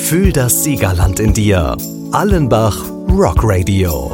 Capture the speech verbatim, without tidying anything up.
Fühl das Siegerland in dir. Allenbach Rock Radio.